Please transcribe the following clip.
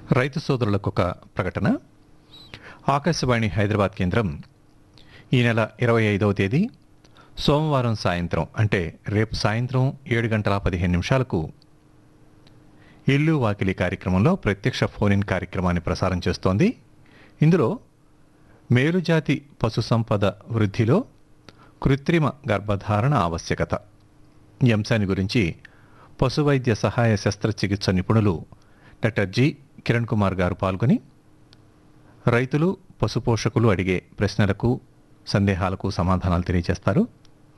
రైతు సోదరులకు ఒక ప్రకటన. ఆకాశవాణి హైదరాబాద్ కేంద్రం ఈ నెల 25వ తేదీ సోమవారం సాయంత్రం అంటే రేపు సాయంత్రం 7:15 ఇల్లు వాకిలి కార్యక్రమంలో ప్రత్యక్ష ఫోన్ ఇన్ కార్యక్రమాన్ని ప్రసారం చేస్తోంది. ఇందులో మేలుజాతి పశు సంపద వృద్ధిలో కృత్రిమ గర్భధారణ ఆవశ్యకత ఈ అంశాన్ని గురించి పశువైద్య సహాయ శస్త్రచికిత్స నిపుణులు డాక్టర్ జి కిరణ్ కుమార్ గారు పాల్గొని రైతులు పశుపోషకులు అడిగే ప్రశ్నలకు సందేహాలకు సమాధానాలు తెలియజేస్తారు.